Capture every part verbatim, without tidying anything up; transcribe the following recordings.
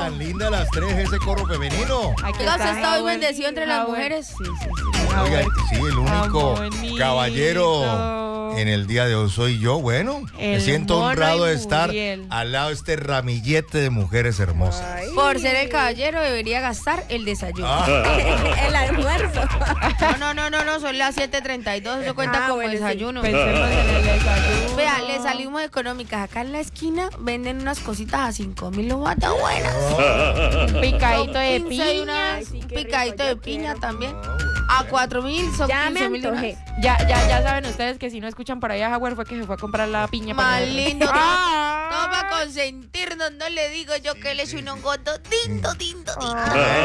tan lindas las tres, ese coro femenino. Oiga, usted está muy bendecido entre las mujeres. Sí, sí, sí. Oiga, sí, el único bonito. caballero en el día de hoy soy yo. Bueno, me El siento mono honrado y de estar Muriel. al lado de este ramillete de mujeres hermosas. Ay. Por ser el caballero debería gastar el desayuno. Ah, El almuerzo. No, no, no, no, no, son las siete treinta y dos, eso cuenta Ah, como bueno, sí. desayuno. Pensemos en el desayuno. Vea, le salimos económicas. Acá en la esquina venden unas cositas a cinco mil lobatas buenas. Un picadito de Son quince y piña. unas- Ay, sí, un qué picadito rico, de yo piña quiero. también. A cuatro mil son Ya me quince mil. antojé. Ya, ya, ya saben ustedes que si no escuchan por ahí a Jaguar fue que se fue a comprar la piña. Más para lindo. Ah. Todo para consentirnos. No le digo yo que él es un hongoto. Tinto, tinto, tinto.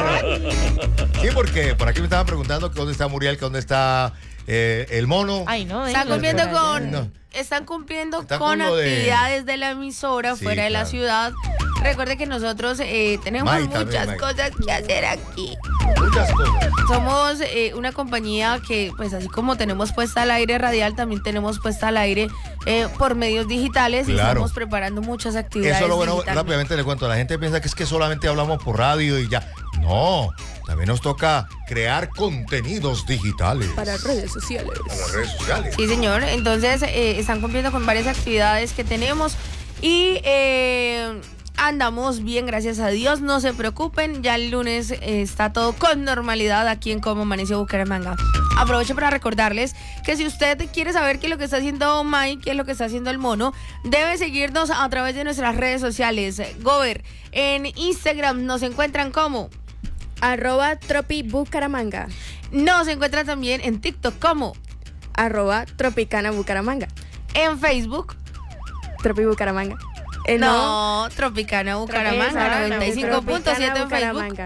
sí, porque por aquí me estaban preguntando que dónde está Muriel, que dónde está eh, el mono. Ay, no, Están déjenlos cumpliendo por allá. con, No. están cumpliendo Están con con lo de- actividades de... la emisora Sí, fuera de la claro. ciudad. Recuerde que nosotros eh, tenemos May también, muchas May. cosas que hacer aquí. Muchas cosas. Somos eh, una compañía que, pues así como tenemos puesta al aire radial, también tenemos puesta al aire eh, por medios digitales y Claro. estamos preparando muchas actividades. Eso es lo bueno, digitalmente. rápidamente le cuento. La gente piensa que es que solamente hablamos por radio y ya. No, también nos toca crear contenidos digitales. Para redes sociales. Para las redes sociales. Sí, señor. Entonces, eh, están cumpliendo con varias actividades que tenemos y eh, andamos bien, gracias a Dios. No se preocupen, ya el lunes eh, está todo con normalidad aquí en Cómo Amaneció Bucaramanga. Aprovecho para recordarles que si usted quiere saber qué es lo que está haciendo Mike, qué es lo que está haciendo el mono, debe seguirnos a través de nuestras redes sociales. Gober, en Instagram nos encuentran como... Arroba Tropi Bucaramanga. Nos encuentran también en TikTok como... Arroba Tropicana Bucaramanga. En Facebook... Tropi Bucaramanga. Eh, No, Tropicana Bucaramanga, noventa y cinco punto siete en Facebook. Bucaramanga.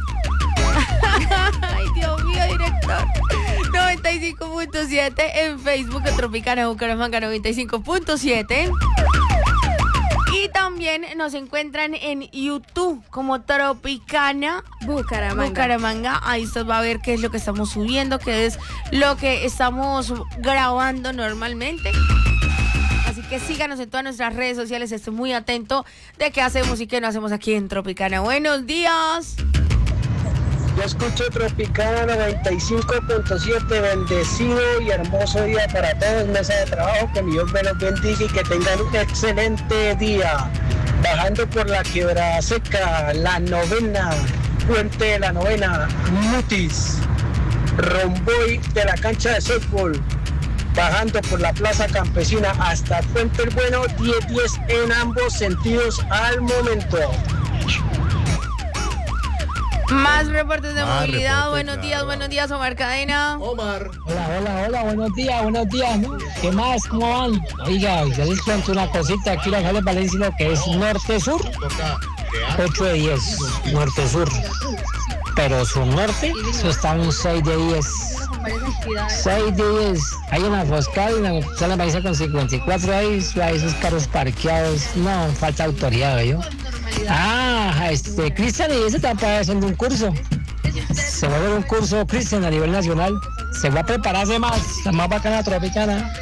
Ay, Dios mío, director. noventa y cinco punto siete en Facebook, Tropicana Bucaramanga noventa y cinco punto siete. Y también nos encuentran en YouTube como Tropicana Bucaramanga. Bucaramanga. Ahí usted va a ver qué es lo que estamos subiendo, qué es lo que estamos grabando normalmente. Así que síganos en todas nuestras redes sociales. Estoy muy atento de qué hacemos y qué no hacemos aquí en Tropicana. Buenos días. Yo escucho Tropicana noventa y cinco punto siete, bendecido y hermoso día para todos, mesa de trabajo, que mi Dios me los bendiga y que tengan un excelente día. Bajando por la Quebrada Seca, la novena, puente de la novena, Mutis, Romboy de la cancha de softball, bajando por la Plaza Campesina hasta Puente el Bueno, diez diez en ambos sentidos al momento. Más reportes de Más movilidad. reportes, buenos claro. días, buenos días, Omar Cadena. Omar. Hola, hola, hola, buenos días, buenos días, ¿no? ¿Qué más? ¿Cómo van? Oiga, yo les cuento una cosita, aquí la Jale Valencia, lo que es norte-sur, Toca crear ocho de diez, norte-sur. Pero sur-norte, eso está un seis de diez. seis de diez. Hay una Foscal, una Sala Valencia con cincuenta y cuatro ahí, hay esos carros parqueados. No, falta autoridad, ¿yo? Ah, este, Cristian, y ese está haciendo un curso. Se va a ver un curso, Cristian, a nivel nacional. Se va a prepararse más, la más bacana Tropicana.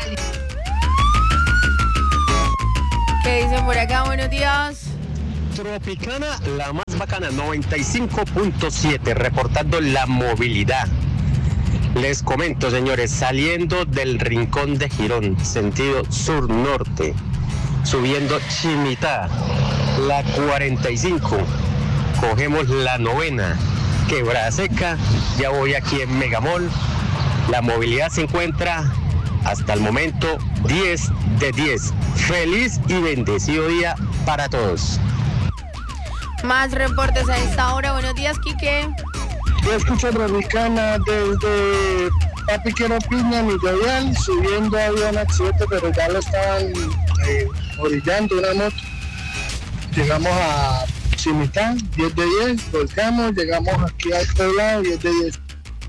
¿Qué dicen por acá? Buenos días. Tropicana, la más bacana, noventa y cinco punto siete, reportando la movilidad. Les comento, señores, saliendo del Rincón de Girón, sentido sur-norte, subiendo Chimitá, la cuarenta y cinco, cogemos la novena, Quebrada Seca, ya voy aquí en Megamall. La movilidad se encuentra hasta el momento diez de diez. Feliz y bendecido día para todos. Más reportes a esta hora. Buenos días, Quique. Yo escucho Tropicana desde Papi Quiero Piña, mi Royal, subiendo había un accidente, pero ya lo estaban eh, orillando una moto. Llegamos a Chimitán, diez de diez, volcamos, llegamos aquí al poblado, diez de diez.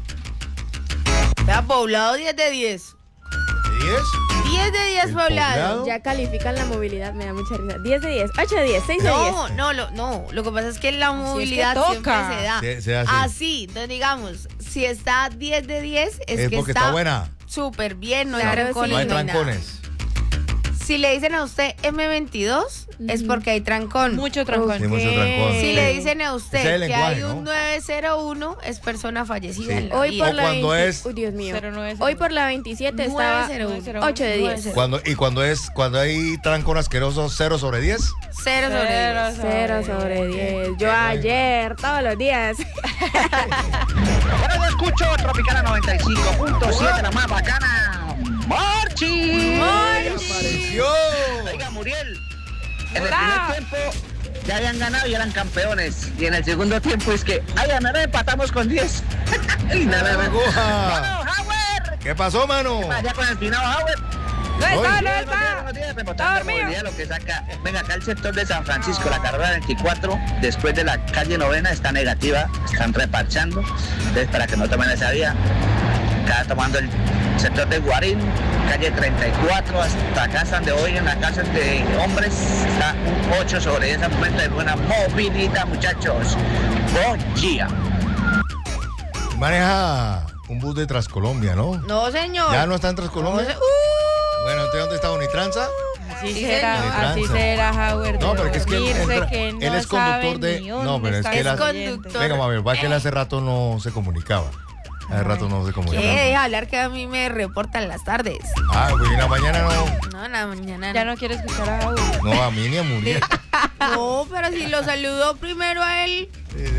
Vea, poblado diez de diez. ¿diez? diez de diez ¿El poblado. poblado? Ya califican la movilidad, me da mucha risa. diez de diez, ocho de diez, seis de diez. No, no, lo, no. Lo que pasa es que la que movilidad toca. siempre se da. Se- se da así. Así, entonces digamos, si está diez de diez, es, Es que porque está está buena. súper bien, no Claro, hay sí. trancones. No hay no hay nada. trancones. Si le dicen a usted eme veintidós, es porque hay trancón. Mucho trancón. Sí, mucho trancón. Si le dicen a Ese usted es el que lenguaje, hay un ¿no? nueve cero uno, es persona fallecida Sí. en la Hoy vida. por O la cuando veinte es- Uy, Dios mío. cero nueve cero Hoy por la veintisiete estaba nueve cero uno. ocho de diez. Cuando, y cuando es cuando hay trancón asqueroso, cero sobre diez. Cero sobre Cero diez. Cero sobre diez. Yo ayer, todos los días. Ahora yo escucho Tropicana noventa y cinco punto siete, la más bacana. ¡Marchi! ¡Apareció! Oiga, Muriel, en el Hola. primer tiempo ya habían ganado y eran campeones. Y en el segundo tiempo es que, ay, a nada, empatamos con diez. Y nada, ¡La aguja! ¡Vamos, Howard! ¿Qué pasó, mano? Allá con el pinado Howard. No está, no Buenos días, está. buenos días, Está reportando dormido. movilidad, lo que saca. Venga, acá el sector de San Francisco, la carrera veinticuatro, después de la calle novena, está negativa, están reparchando. Entonces, para que no tomen esa vía, acá tomando el sector de Guarín, calle treinta y cuatro, hasta acá están de hoy en la casa de hombres, está un ocho sobre diez al momento de buena movilidad, muchachos. Buen día. Maneja un bus de Transcolombia, ¿no? No, señor. ¿Ya no está en Transcolombia? No, se- ¡Uh! Bueno, ¿entonces dónde está Unitranza? Así Sí, será, señor. así Tranza. será, Howard. No, pero es que él, Dormirse, entra- que él no es conductor sabe de... ni No, dónde pero es está que él el hace... conductor. Venga, mami, va que él hace rato no se comunicaba. Hace rato no se ¿Qué? comunicaba. Deja hablar que a mí me reportan las tardes. Ah, pues en la mañana no. No, en la mañana Ya no quiere escuchar a Howard. No, a mí ni a Muriel. No, pero si lo saludó primero a él.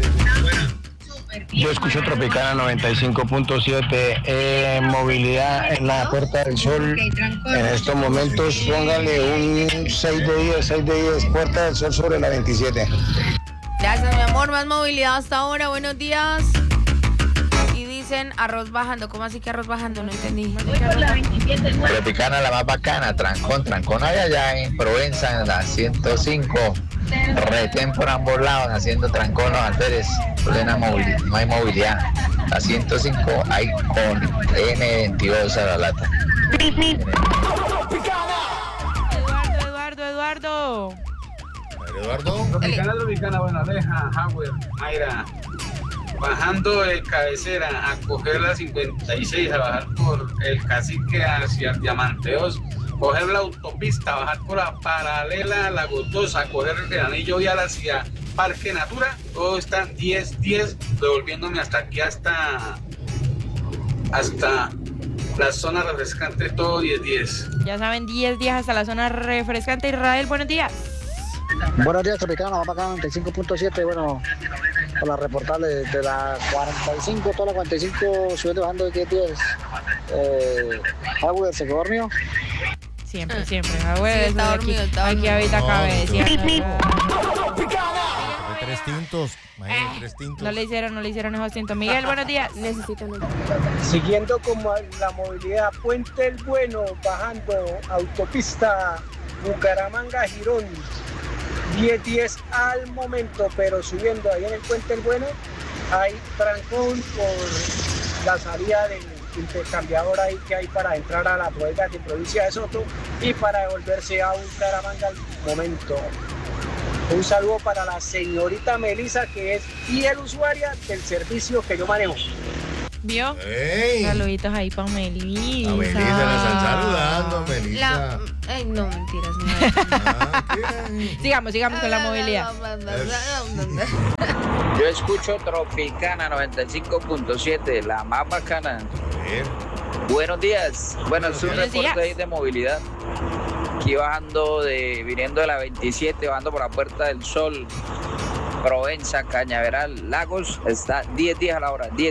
Yo escucho Tropicana noventa y cinco punto siete, eh, movilidad en la Puerta del Sol. En estos momentos póngale un seis de diez, seis de diez, Puerta del Sol sobre la veintisiete. Gracias, mi amor. Más movilidad hasta ahora. Buenos días. Y dicen arroz bajando. ¿Cómo así que arroz bajando? No entendí. Tropicana la más bacana, trancón, trancón hay allá en Provenza, en la ciento cinco, retén por ambos lados, haciendo trancón los alférez, plena movilidad, no hay movilidad. La ciento cinco hay con ene veintidós a la lata. Eduardo, Eduardo, Eduardo. Eduardo. Tropicana, Tropicana, Buenaleja, Howard, Mayra, bajando de cabecera a coger la cincuenta y seis, a bajar por el Cacique hacia el Diamanteos, coger la autopista, bajar por la paralela a la Gotosa, coger el anillo vial hacia Parque Natura, todo está diez diez, devolviéndome hasta aquí, hasta, hasta la zona refrescante, todo diez diez. Ya saben, diez días hasta la zona refrescante. Israel, buenos días. Buenos días, Tropicana, vamos acá noventa y cinco punto siete. Bueno, para reportarles de la cuarenta y cinco, toda la cuarenta y cinco, subiendo y bajando de diez diez. Eh, Howard, ¿se quedó dormido? Siempre, siempre. Howard, Sí, eso está de dormido, aquí, está aquí dormido. ahorita No, cabeceando. De tres tintos. Imagínate, tres tintos. No le hicieron, no le hicieron esos tintos. Miguel, buenos días. Necesitan un... Siguiendo como la movilidad, Puente el Bueno, bajando autopista Bucaramanga Girón, diez diez al momento, pero subiendo ahí en el Puente el Bueno, hay trancón por la salida del intercambiador ahí que hay para entrar a la bodega de provincia de Soto y para devolverse a Bucaramanga al momento. Un saludo para la señorita Melisa, que es fiel usuaria del servicio que yo manejo. ¿Vio? ¡Ey! Saluditos ahí para Melissa. A Melissa, la están saludando, Melissa. La... Ay, no, mentiras. No. Ah, ¿qué? Sigamos, sigamos con la movilidad. Yo escucho Tropicana noventa y cinco punto siete, la más bacana. A ver. Buenos días. Bueno, es un Buenos días. reporte ahí de movilidad. Aquí bajando de, viniendo de la veintisiete, bajando por la Puerta del Sol, Provenza, Cañaveral, Lagos, está diez días a la hora, diez